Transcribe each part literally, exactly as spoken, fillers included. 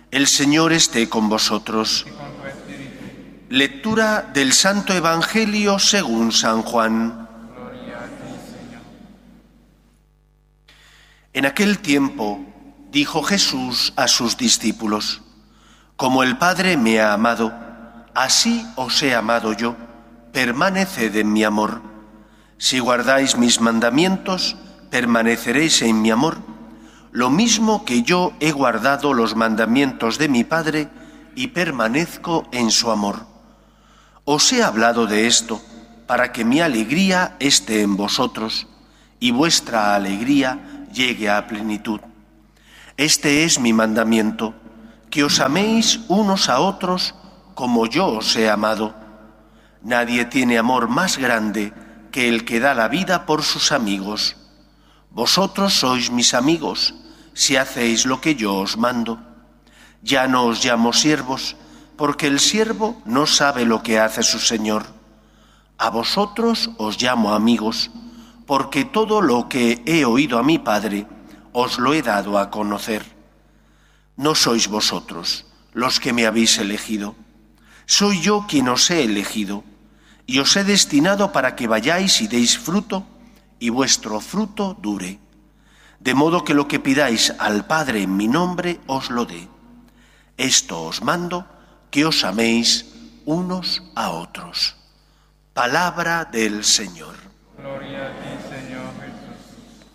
El Señor esté con vosotros. y con tu espíritu. Lectura del Santo Evangelio según San Juan. Gloria a ti, Señor. En aquel tiempo dijo Jesús a sus discípulos: Como el Padre me ha amado, así os he amado yo. Permaneced en mi amor. Si guardáis mis mandamientos, permaneceréis en mi amor, lo mismo que yo he guardado los mandamientos de mi Padre y permanezco en su amor. Os he hablado de esto para que mi alegría esté en vosotros y vuestra alegría llegue a plenitud. Este es mi mandamiento, que os améis unos a otros como yo os he amado. Nadie tiene amor más grande que el que da la vida por sus amigos. Vosotros sois mis amigos, si hacéis lo que yo os mando. Ya no os llamo siervos, porque el siervo no sabe lo que hace su señor. A vosotros os llamo amigos, porque todo lo que he oído a mi Padre os lo he dado a conocer. No sois vosotros los que me habéis elegido, soy yo quien os he elegido, y os he destinado para que vayáis y deis fruto, y vuestro fruto dure, de modo que lo que pidáis al Padre en mi nombre os lo dé. Esto os mando, que os améis unos a otros. Palabra del Señor. Gloria a ti, Señor Jesús.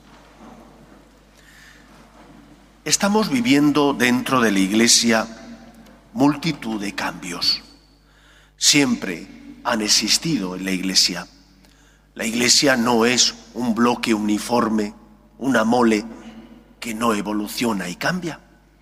Estamos viviendo dentro de la Iglesia multitud de cambios. Siempre han existido en la Iglesia. La Iglesia no es un bloque uniforme, una mole que no evoluciona y cambia.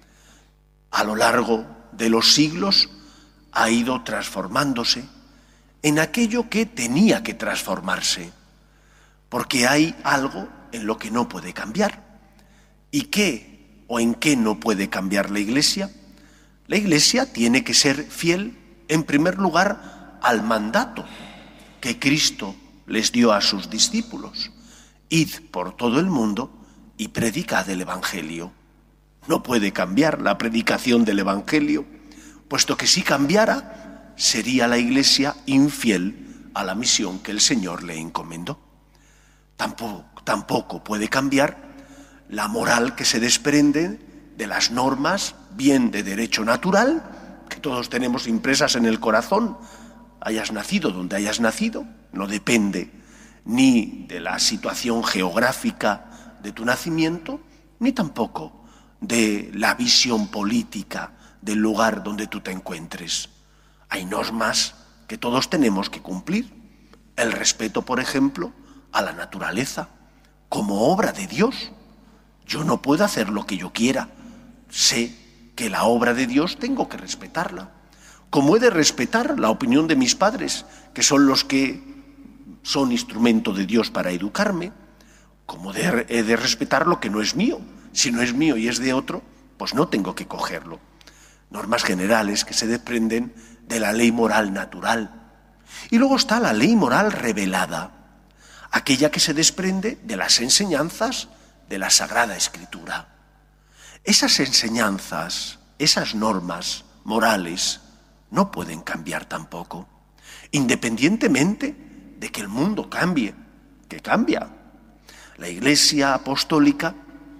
A lo largo de los siglos ha ido transformándose en aquello que tenía que transformarse, porque hay algo en lo que no puede cambiar. ¿Y qué o en qué no puede cambiar la Iglesia? La Iglesia tiene que ser fiel, en primer lugar, al mandato que Cristo les dio a sus discípulos: id por todo el mundo y predicad el Evangelio. No puede cambiar la predicación del Evangelio, puesto que si cambiara, sería la Iglesia infiel a la misión que el Señor le encomendó. Tampoco, tampoco puede cambiar la moral que se desprende de las normas, bien de derecho natural, que todos tenemos impresas en el corazón, hayas nacido donde hayas nacido, no depende ni de la situación geográfica de tu nacimiento, ni tampoco de la visión política del lugar donde tú te encuentres. Hay normas que todos tenemos que cumplir. El respeto, por ejemplo, a la naturaleza, como obra de Dios. Yo no puedo hacer lo que yo quiera. Sé que la obra de Dios tengo que respetarla. Como he de respetar la opinión de mis padres, que son los que son instrumento de Dios para educarme, como de, he de respetar lo que no es mío. Si no es mío y es de otro, pues no tengo que cogerlo. Normas generales que se desprenden de la ley moral natural. Y luego está la ley moral revelada, aquella que se desprende de las enseñanzas de la Sagrada Escritura. Esas enseñanzas, esas normas morales, no pueden cambiar tampoco, independientemente de que el mundo cambie, que cambia. La Iglesia apostólica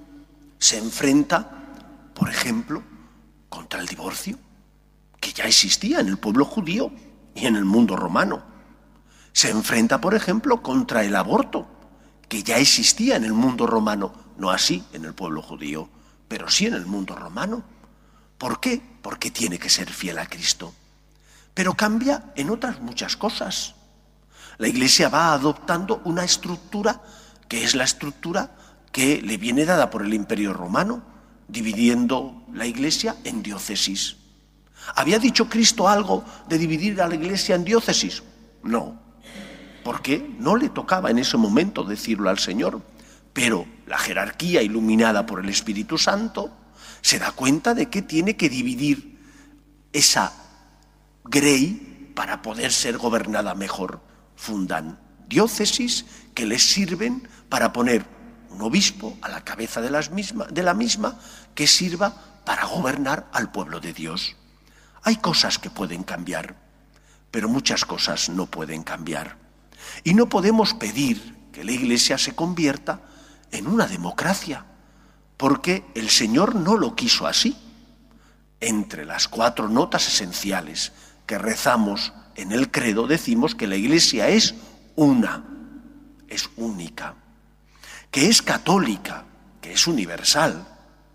se enfrenta, por ejemplo, contra el divorcio, que ya existía en el pueblo judío y en el mundo romano. Se enfrenta, por ejemplo, contra el aborto, que ya existía en el mundo romano, no así en el pueblo judío, pero sí en el mundo romano. ¿Por qué? Porque tiene que ser fiel a Cristo. Pero cambia en otras muchas cosas. La Iglesia va adoptando una estructura que es la estructura que le viene dada por el Imperio Romano, dividiendo la Iglesia en diócesis. ¿Había dicho Cristo algo de dividir a la Iglesia en diócesis? No, porque no le tocaba en ese momento decirlo al Señor. Pero la jerarquía iluminada por el Espíritu Santo se da cuenta de que tiene que dividir esa grey para poder ser gobernada mejor. Fundan diócesis que les sirven para poner un obispo a la cabeza de, las misma, de la misma, que sirva para gobernar al pueblo de Dios. Hay cosas que pueden cambiar, pero muchas cosas no pueden cambiar. Y no podemos pedir que la Iglesia se convierta en una democracia, porque el Señor no lo quiso así. Entre las cuatro notas esenciales que rezamos en el credo decimos que la Iglesia es una, es única, que es católica, que es universal,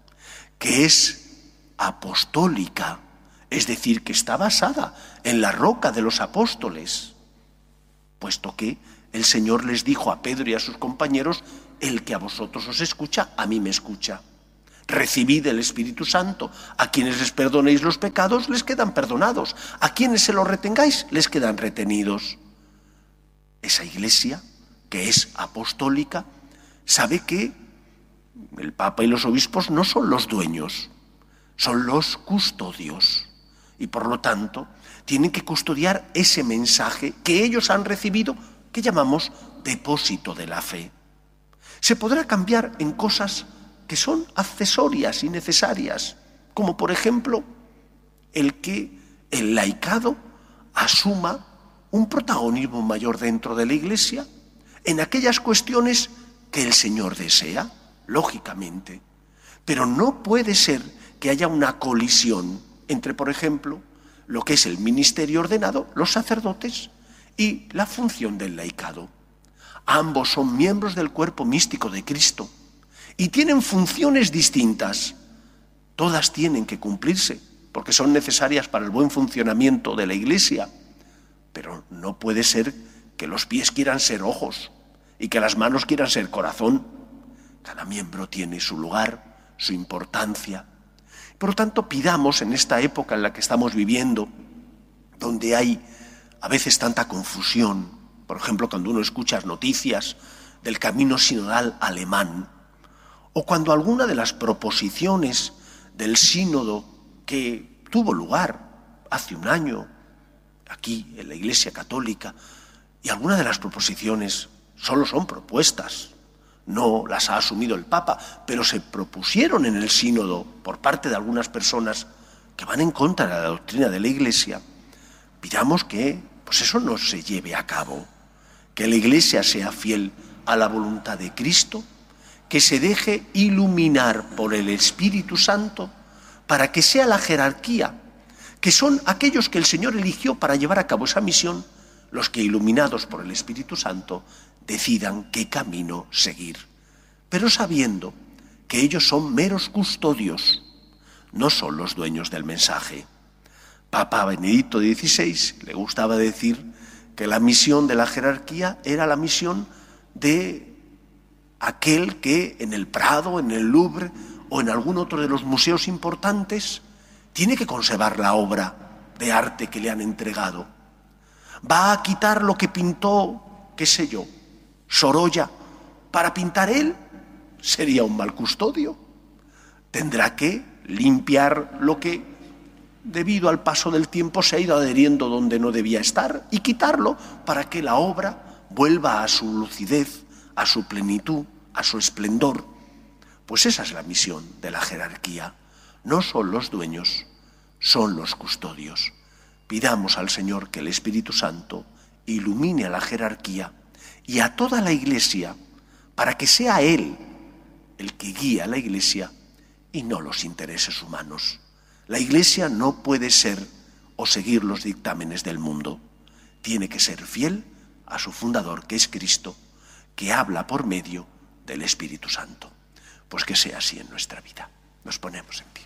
que es apostólica, es decir, que está basada en la roca de los apóstoles, puesto que el Señor les dijo a Pedro y a sus compañeros: el que a vosotros os escucha, a mí me escucha. Recibid el Espíritu Santo. A quienes les perdonéis los pecados, les quedan perdonados. A quienes se los retengáis, les quedan retenidos. Esa Iglesia, que es apostólica, sabe que el Papa y los obispos no son los dueños, son los custodios. Y por lo tanto, tienen que custodiar ese mensaje que ellos han recibido, que llamamos depósito de la fe. Se podrá cambiar en cosas que son accesorias y necesarias, como por ejemplo el que el laicado asuma un protagonismo mayor dentro de la Iglesia en aquellas cuestiones que el Señor desea, lógicamente. Pero no puede ser que haya una colisión entre, por ejemplo, lo que es el ministerio ordenado, los sacerdotes, y la función del laicado. Ambos son miembros del cuerpo místico de Cristo y tienen funciones distintas. Todas tienen que cumplirse porque son necesarias para el buen funcionamiento de la Iglesia. Pero no puede ser que los pies quieran ser ojos y que las manos quieran ser corazón. Cada miembro tiene su lugar, su importancia. Por lo tanto, pidamos en esta época en la que estamos viviendo, donde hay a veces tanta confusión, por ejemplo, cuando uno escucha noticias del camino sinodal alemán, o cuando alguna de las proposiciones del sínodo que tuvo lugar hace un año aquí en la Iglesia Católica, y alguna de las proposiciones solo son propuestas, no las ha asumido el Papa, pero se propusieron en el sínodo por parte de algunas personas que van en contra de la doctrina de la Iglesia. Pidamos que pues eso no se lleve a cabo, que la Iglesia sea fiel a la voluntad de Cristo, que se deje iluminar por el Espíritu Santo para que sea la jerarquía, que son aquellos que el Señor eligió para llevar a cabo esa misión, los que, iluminados por el Espíritu Santo, decidan qué camino seguir, pero sabiendo que ellos son meros custodios, no son los dueños del mensaje. Papa Benedicto dieciséis le gustaba decir que la misión de la jerarquía era la misión de aquel que en el Prado, en el Louvre o en algún otro de los museos importantes tiene que conservar la obra de arte que le han entregado. Va a quitar lo que pintó, qué sé yo, Sorolla, para pintar él. Sería un mal custodio. Tendrá que limpiar lo que, debido al paso del tiempo, se ha ido adheriendo donde no debía estar y quitarlo para que la obra vuelva a su lucidez, a su plenitud, a su esplendor. Pues esa es la misión de la jerarquía. No son los dueños, son los custodios. Pidamos al Señor que el Espíritu Santo ilumine a la jerarquía y a toda la Iglesia para que sea Él el que guíe a la Iglesia y no los intereses humanos. La Iglesia no puede ser o seguir los dictámenes del mundo. Tiene que ser fiel a su fundador, que es Cristo, que habla por medio del Espíritu Santo. Pues que sea así en nuestra vida. Nos ponemos en pie.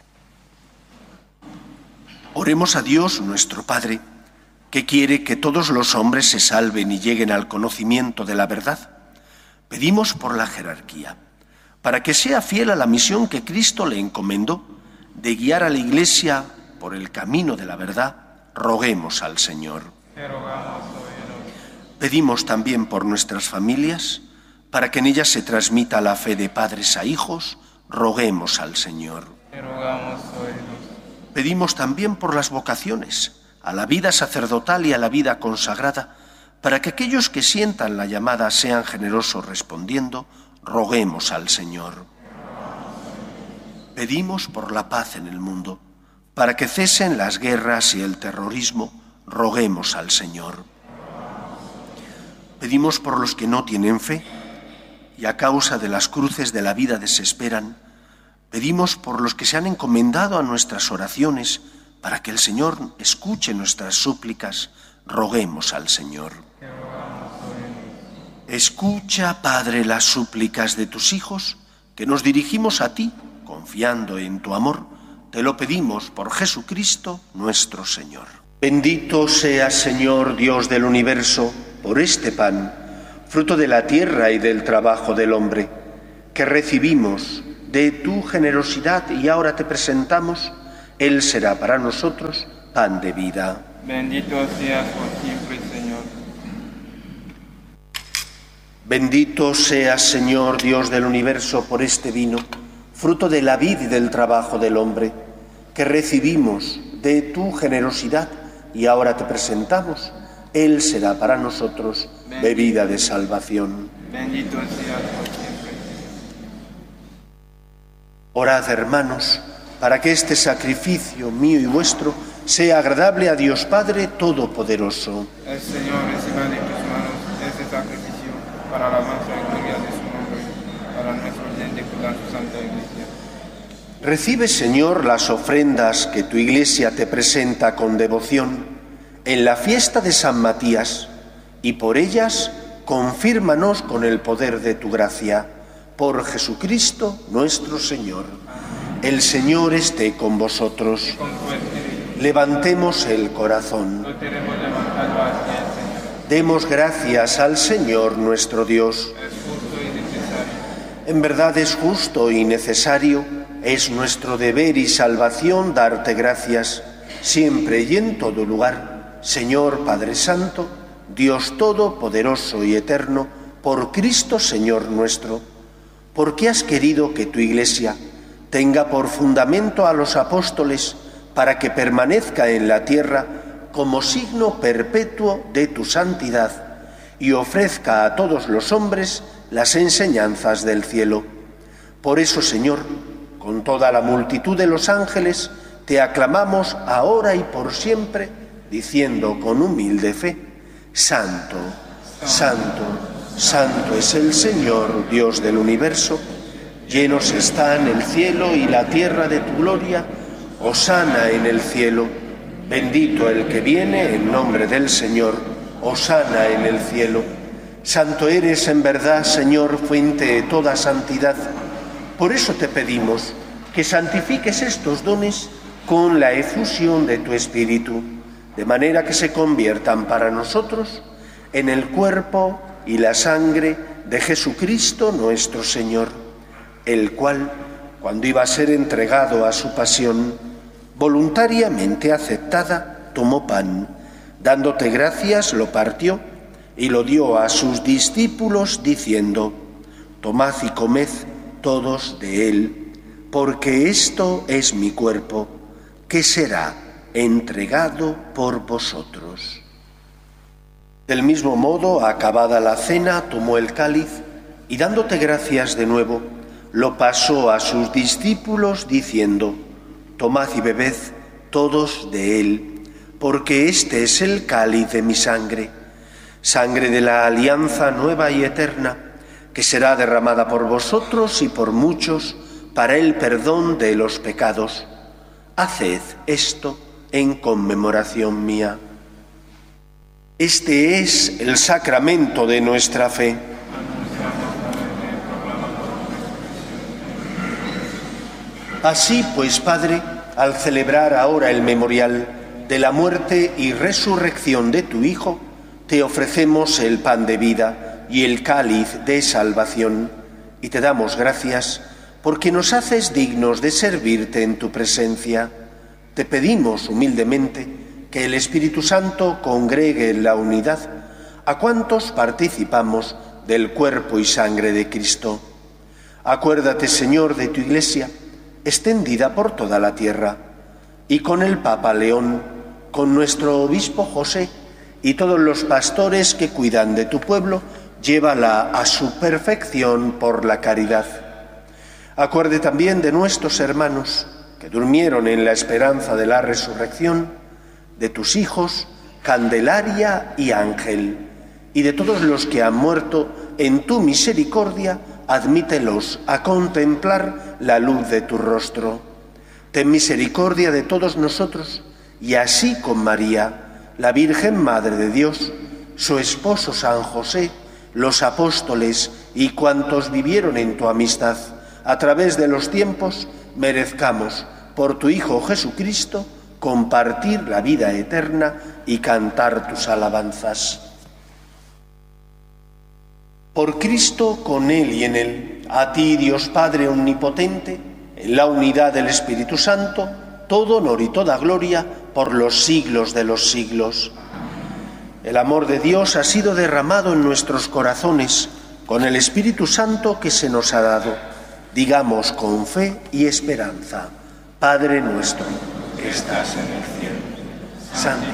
Oremos a Dios, nuestro Padre, que quiere que todos los hombres se salven y lleguen al conocimiento de la verdad. Pedimos por la jerarquía, para que sea fiel a la misión que Cristo le encomendó, de guiar a la Iglesia por el camino de la verdad. Roguemos al Señor. Te rogamos, óyenos. Pedimos también por nuestras familias, para que en ellas se transmita la fe de padres a hijos. Roguemos al Señor. Te rogamos, óyenos. Pedimos también por las vocaciones, a la vida sacerdotal y a la vida consagrada, para que aquellos que sientan la llamada sean generosos respondiendo. Roguemos al Señor. Pedimos por la paz en el mundo, para que cesen las guerras y el terrorismo, roguemos al Señor. Pedimos por los que no tienen fe y a causa de las cruces de la vida desesperan. Pedimos por los que se han encomendado a nuestras oraciones, para que el Señor escuche nuestras súplicas, roguemos al Señor. Escucha, Padre, las súplicas de tus hijos, que nos dirigimos a ti, confiando en tu amor. Te lo pedimos por Jesucristo nuestro Señor. Bendito seas, Señor, Dios del universo, por este pan, fruto de la tierra y del trabajo del hombre, que recibimos de tu generosidad y ahora te presentamos. Él será para nosotros pan de vida. Bendito seas por siempre, Señor. Bendito seas, Señor, Dios del universo, por este vino, fruto de la vid y del trabajo del hombre, que recibimos de tu generosidad y ahora te presentamos. Él será para nosotros bebida de salvación. Bendito seas por siempre. Orad, hermanos, para que este sacrificio mío y vuestro sea agradable a Dios Padre Todopoderoso. El Señor reciba de tus manos este sacrificio para la alabanza y gloria de su nombre, para nuestro bien de cuidar su santa Iglesia. Recibe, Señor, las ofrendas que tu Iglesia te presenta con devoción en la fiesta de San Matías, y por ellas confírmanos con el poder de tu gracia. Por Jesucristo nuestro Señor. El Señor esté con vosotros. Levantemos el corazón. Lo tenemos levantado hacia el Señor. Demos gracias al Señor nuestro Dios. Es justo y necesario. En verdad es justo y necesario, es nuestro deber y salvación darte gracias, siempre y en todo lugar, Señor Padre Santo, Dios Todopoderoso y Eterno, por Cristo Señor nuestro, porque has querido que tu Iglesia tenga por fundamento a los apóstoles para que permanezca en la tierra como signo perpetuo de tu santidad y ofrezca a todos los hombres las enseñanzas del cielo. Por eso, Señor, con toda la multitud de los ángeles, te aclamamos ahora y por siempre, diciendo con humilde fe: Santo, Santo, Santo es el Señor, Dios del universo. Llenos están el cielo y la tierra de tu gloria. Hosana en el cielo. Bendito el que viene en nombre del Señor. Hosana en el cielo. Santo eres en verdad, Señor, fuente de toda santidad. Por eso te pedimos que santifiques estos dones con la efusión de tu Espíritu, de manera que se conviertan para nosotros en el cuerpo y la sangre de Jesucristo nuestro Señor, el cual, cuando iba a ser entregado a su pasión, voluntariamente aceptada, tomó pan, dándote gracias, lo partió y lo dio a sus discípulos, diciendo: Tomad y comed todos de él, porque esto es mi cuerpo, que será entregado por vosotros. Del mismo modo, acabada la cena, tomó el cáliz y, dándote gracias de nuevo, lo pasó a sus discípulos, diciendo: Tomad y bebed todos de él, porque este es el cáliz de mi sangre, sangre de la alianza nueva y eterna, que será derramada por vosotros y por muchos para el perdón de los pecados. Haced esto en conmemoración mía. Este es el sacramento de nuestra fe. Así pues, Padre, al celebrar ahora el memorial de la muerte y resurrección de tu Hijo, te ofrecemos el pan de vida y el cáliz de salvación, y te damos gracias porque nos haces dignos de servirte en tu presencia. Te pedimos humildemente que el Espíritu Santo congregue en la unidad a cuantos participamos del cuerpo y sangre de Cristo. Acuérdate, Señor, de tu Iglesia, extendida por toda la tierra, y con el Papa León, con nuestro obispo José y todos los pastores que cuidan de tu pueblo, llévala a su perfección por la caridad. Acuerde también de nuestros hermanos que durmieron en la esperanza de la resurrección, de tus hijos, Candelaria y Ángel, y de todos los que han muerto en tu misericordia, admítelos a contemplar la luz de tu rostro. Ten misericordia de todos nosotros, y así con María, la Virgen Madre de Dios, su esposo San José, los apóstoles y cuantos vivieron en tu amistad, a través de los tiempos, merezcamos, por tu Hijo Jesucristo, compartir la vida eterna y cantar tus alabanzas. Por Cristo, con Él y en Él, a ti, Dios Padre Omnipotente, en la unidad del Espíritu Santo, todo honor y toda gloria por los siglos de los siglos. El amor de Dios ha sido derramado en nuestros corazones con el Espíritu Santo que se nos ha dado. Digamos con fe y esperanza: Padre nuestro, que estás en el cielo, santificado